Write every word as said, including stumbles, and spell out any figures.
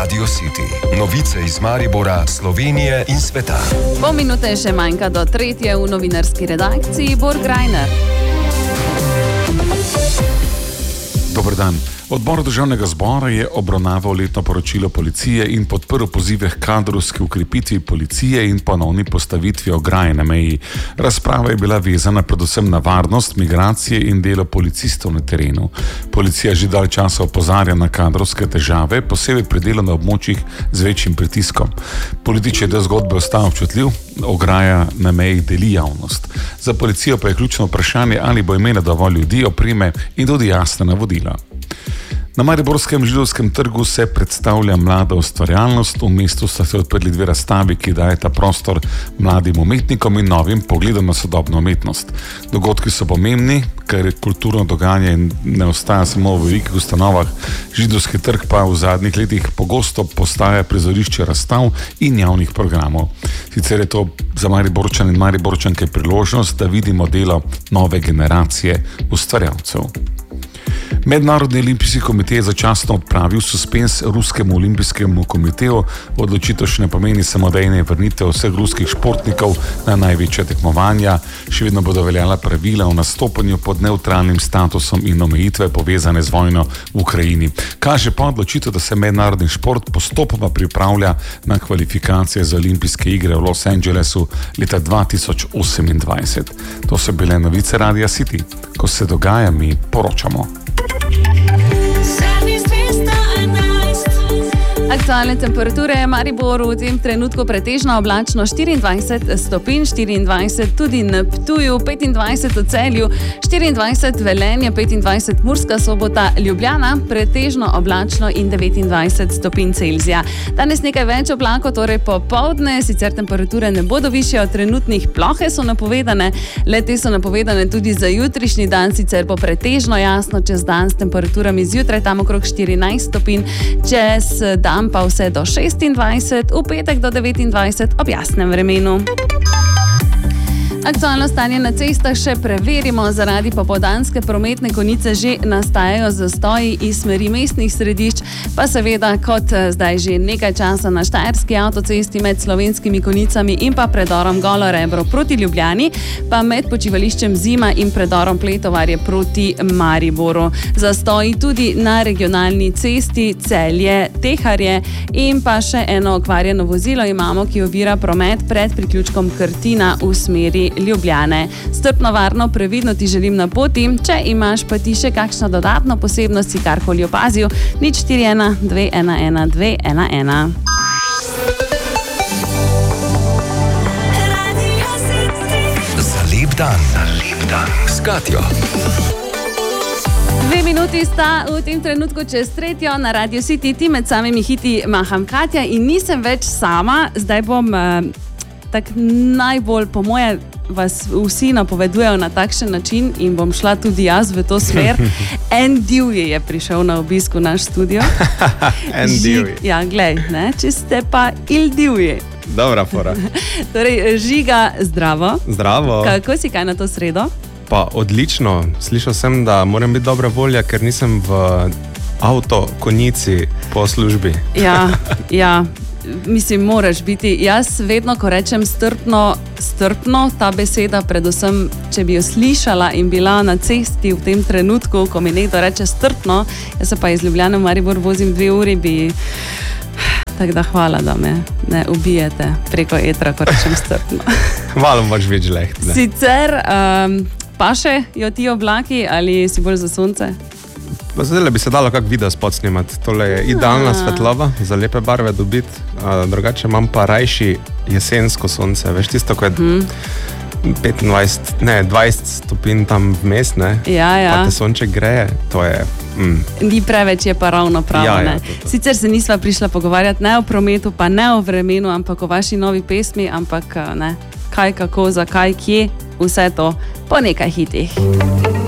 Radio City. Novice iz Maribora, Slovenije in sveta. Pol minute še manjka do tretje v novinarski redakciji. Bor Grajner. Dobar dan. Odbor Državnega zbora je obravnaval letno poročilo policije in podprl pozive k kadrovski ukrepitvi policije in ponovni postavitvi ograje na meji. Razprava je bila vezana predvsem na varnost, migracije in delo policistov na terenu. Policija že dalj časa opozarja na kadrovske težave, posebej pri delu na območjih z večjim pritiskom. Politični del zgodbe ostaja občutljiv, ograja na meji deli javnost. Za policijo pa je ključno vprašanje, ali bo imela dovolj ljudi, opreme in tudi jasna navodila. Na mariborskem Židovskem trgu se predstavlja mlada ustvarjalnost. V mestu sta se odprli dve razstavi, ki dajeta prostor mladim umetnikom in novim pogledom na sodobno umetnost. Dogodki so pomembni, ker kulturno dogajanje ne ostaja samo v velikih ustanovah. Židovski trg pa v zadnjih letih pogosto postaja prizorišče razstav in javnih programov. Sicer je to za Mariborčane in Mariborčanke priložnost, da vidimo delo nove generacije ustvarjalcev. Mednarodni olimpijski komitej je začasno odpravil suspens Ruskemu olimpijskemu komiteju. Odločitev še ne pomeni samodejne vrnitev vseh ruskih športnikov na največja tekmovanja. Še vedno bodo veljala pravila o nastopanju pod nevtralnim statusom in omejitve povezane z vojno v Ukrajini. Kaže pa odločitev, da se mednarodni šport postopoma pripravlja na kvalifikacije za olimpijske igre v Los Angelesu leta dva tisoč osemindvajset. To so bile novice Radia City. Ko se dogaja, mi poročamo. Aktualne temperature je Mariboru v tem trenutku pretežno oblačno štiriindvajset stopinj, štiriindvajset tudi na Ptuju, petindvajset v Celju, štiriindvajset Velenje, petindvajset Murska Sobota, Ljubljana, pretežno oblačno in devetindvajset stopinj Celzija. Danes nekaj več oblakov, torej popoldne, sicer temperature ne bodo višje od trenutnih, plohe so napovedane, le te so napovedane tudi za jutrišnji dan, sicer bo pretežno jasno čez dan s temperaturami zjutraj tam okrog štirinajst stopinj, čez dan pa vse do šestindvajset, v petek do devetindvajset ob jasnem vremenu. Aktualno stanje na cestah še preverimo. Zaradi popoldanske prometne konice že nastajajo zastoji iz smeri mestnih središč, pa seveda kot zdaj že nekaj časa na Štajerski avtocesti med slovenskimi konicami in pa predorom Golo Rebro proti Ljubljani, pa med počivališčem Zima in predorom Pletovarje proti Mariboru. Zastoji tudi na regionalni cesti Celje Teharje in pa še eno okvarjeno vozilo imamo, ki ovira promet pred priključkom Krtina v smeri Ljubljane. Strpno, varno, previdno ti želim na poti. Če imaš pa ti še kakšno dodatno posebnost, si karkoli opazil, nič štiri ena dve ena ena dve ena ena. Za lep dan, za lep dan s Katjo. Dve minuti sta v tem trenutku čez tretjo na Radio City, ti med samimi hiti maham Katja in nisem več sama. Zdaj bom eh, tak najbolj, po moje, vas vsi napovedujejo na takšen način in bom šla tudi jaz v to smer. En divji je prišel na obisk v naš studio. En divji. Ja, glej, ne, če ste pa il divji. Dobra fora. Torej, Žiga, zdravo. Zdravo. Kako si, kaj na to sredo? Pa odlično. Slišal sem, da moram biti dobra volja, ker nisem v avto konici po službi. Ja, ja. Mislim, moraš biti. Jaz vedno, ko rečem strpno, strpno, ta beseda, predvsem, če bi jo slišala in bila na cesti v tem trenutku, ko mi nekdo reče strpno, jaz se pa iz Ljubljane v Maribor vozim dve uri, bi... Tako da hvala, da me ne ubijete preko etra, ko rečem strpno. Malo moč več leht, ne? Sicer, um, pa še jo ti oblaki ali si bolj za sonce? Zdaj bi se dalo kak video spot snimati. Tole je idealna svetlova, za lepe barve dobiti. Drugače imam pa rajši jesensko sonce. Veš tisto, ko je hmm. petindvajset, ne, dvajset stopinj tam vmes, ne? Ja, ja. Pa te sonček greje, to je... Mm. Ni preveč, je pa ravno pravo, ja, ja, ne? to, to. Sicer se nisva prišla pogovarjati ne o prometu, pa ne o vremenu, ampak o vaši novi pesmi, ampak ne, kaj, kako, zakaj, kje, vse to po nekaj hitih.